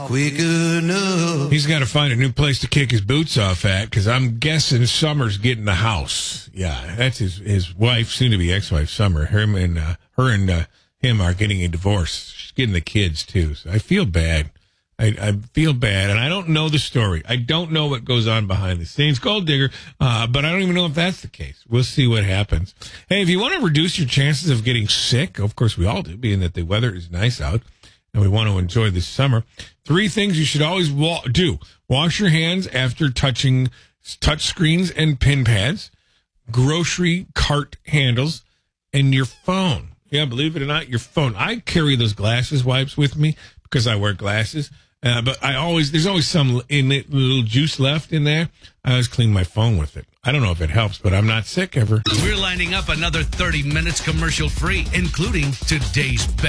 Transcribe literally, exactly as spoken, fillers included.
Quick enough. He's got to find a new place to kick his boots off at, because I'm guessing Summer's getting the house. Yeah, that's his his wife, soon to be ex-wife, Summer. Him and uh, her and uh, him are getting a divorce. She's getting the kids too. So I feel bad. I, I feel bad, and I don't know the story. I don't know what goes on behind the scenes. Gold digger, uh, but I don't even know if that's the case. We'll see what happens. Hey, if you want to reduce your chances of getting sick, of course we all do, being that the weather is nice out, and we want to enjoy this summer. Three things you should always wa- do. Wash your hands after touching touch screens and pin pads, grocery cart handles, and your phone. Yeah, believe it or not, your phone. I carry those glasses wipes with me because I wear glasses. Uh, but I always, there's always some in it, little juice left in there. I always clean my phone with it. I don't know if it helps, but I'm not sick ever. We're lining up another thirty minutes commercial free, including today's best.